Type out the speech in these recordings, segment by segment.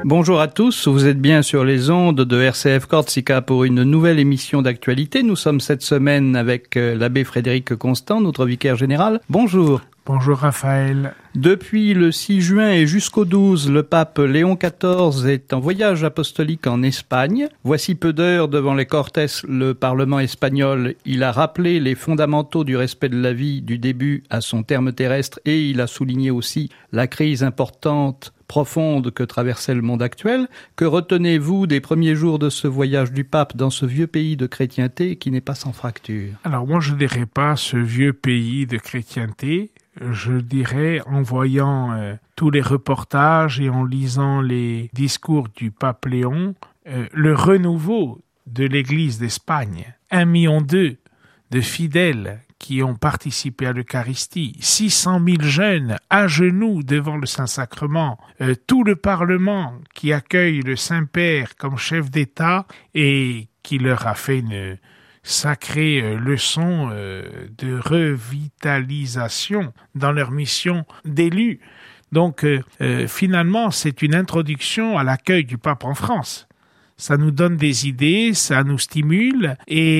Bonjour à tous, vous êtes bien sur les ondes de RCF Corsica pour une nouvelle émission d'actualité. Nous sommes cette semaine avec l'abbé Frédéric Constant, notre vicaire général. Bonjour. Bonjour Raphaël. Depuis le 6 juin et jusqu'au 12, le pape Léon XIV est en voyage apostolique en Espagne. Voici peu d'heures devant les Cortes, le Parlement espagnol. Il a rappelé les fondamentaux du respect de la vie du début à son terme terrestre et il a souligné aussi la crise importante, profonde que traversait le monde actuel. Que retenez-vous des premiers jours de ce voyage du pape dans ce vieux pays de chrétienté qui n'est pas sans fracture? Alors moi je ne dirais pas ce vieux pays de chrétienté. Je dirais, en voyant tous les reportages et en lisant les discours du pape Léon, le renouveau de l'Église d'Espagne. 1,2 million de fidèles qui ont participé à l'Eucharistie, 600 000 jeunes à genoux devant le Saint-Sacrement, tout le Parlement qui accueille le Saint-Père comme chef d'État et qui leur a fait une sacrée leçon de revitalisation dans leur mission d'élu. Donc finalement, c'est une introduction à l'accueil du pape en France. Ça nous donne des idées, ça nous stimule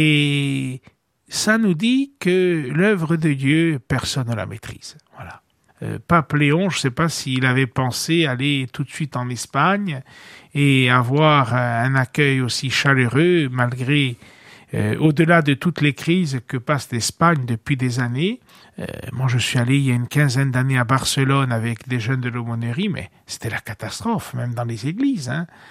et ça nous dit que l'œuvre de Dieu, personne ne la maîtrise. Voilà. Pape Léon, je ne sais pas s'il avait pensé aller tout de suite en Espagne et avoir un accueil aussi chaleureux malgré au-delà de toutes les crises que passe l'Espagne depuis des années. Moi, je suis allé il y a une quinzaine d'années à Barcelone avec des jeunes de l'aumônerie, mais c'était la catastrophe, même dans les églises.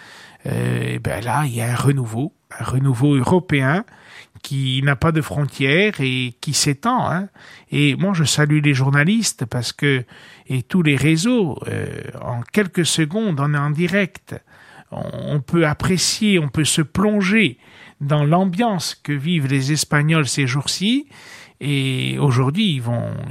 Et là, il y a un renouveau européen qui n'a pas de frontières et qui s'étend. Et moi, je salue les journalistes parce que, et tous les réseaux, en quelques secondes, on est en direct. On peut apprécier, on peut se plonger dans l'ambiance que vivent les Espagnols ces jours-ci. Et aujourd'hui,